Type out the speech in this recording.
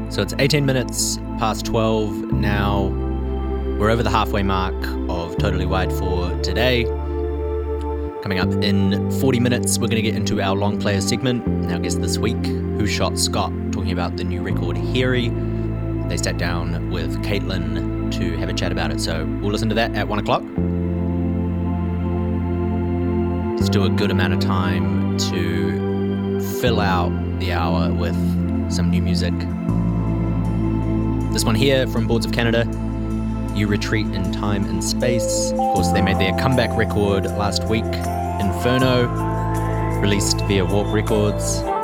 So it's 18 minutes past 12 now. We're over the halfway mark of Totally Wired for today. Coming up in 40 minutes, we're going to get into our long player segment. Our guest this week, Who Shot Scott, talking about the new record, Hairy. They sat down with Caitlin to have a chat about it. So we'll listen to that at 1 o'clock. Still a good amount of time to fill out the hour with some new music. This one here from Boards of Canada, You Retreat in Time and Space. Of course, they made their comeback record last week, Inferno, released via Warp Records.